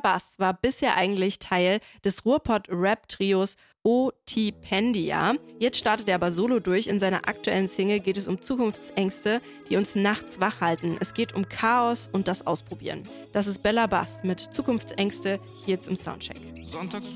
Bass war bisher eigentlich Teil des Ruhrpott-Rap-Trios O.T.Pendia. Jetzt startet er aber solo durch. In seiner aktuellen Single geht es um Zukunftsängste, die uns nachts wach halten. Es geht um Chaos und das Ausprobieren. Das ist Bella Bass mit Zukunftsängste hier jetzt im Soundcheck. Sonntags